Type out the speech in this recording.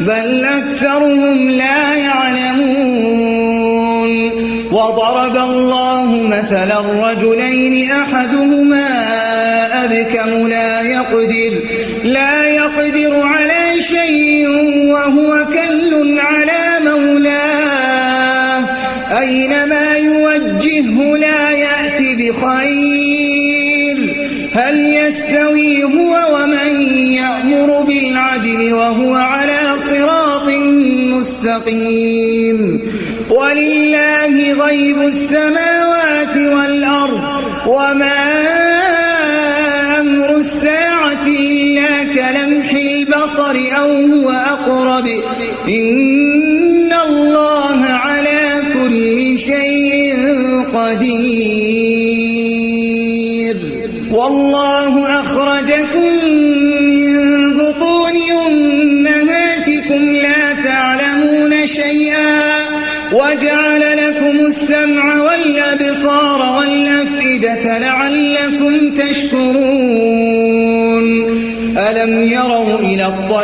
بل أكثرهم لا يعلمون وضرب الله مثلا رجلين أحدهما أبكم لا يقدر على شيء وهو كل على مولاه أينما يوجهه لا يأتي بخير هل يستوي هو ومن يأمر بالعدل وهو على صراط مستقيم ولله غيب السماوات والأرض وما أمر الساعة إلا كلمح البصر أو هو أقرب إن الله على كل شيء قدير والله أخرجكم من بطون أمهاتكم لا تعلمون شيئا وجعل لكم السمع والأبصار والأفئدة لعلكم تشكرون ألم يروا إلى الطير